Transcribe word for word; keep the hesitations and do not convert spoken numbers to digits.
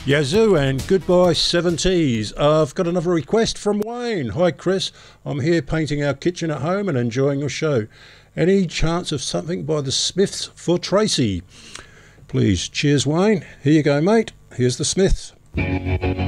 Yazoo and goodbye seventies. I've got another request from Wayne. Hi Chris, I'm here painting our kitchen at home and enjoying your show. Any chance of something by the Smiths for Tracy? Please, cheers Wayne. Here you go mate, here's the Smiths.